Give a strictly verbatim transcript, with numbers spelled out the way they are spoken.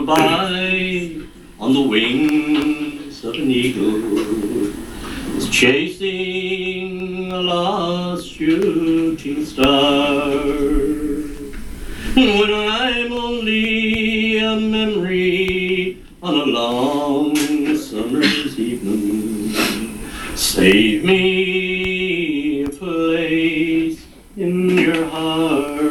by on the wings of an eagle, is chasing a lost shooting star. When I'm only a memory on a long summer's evening, save me a place in your heart.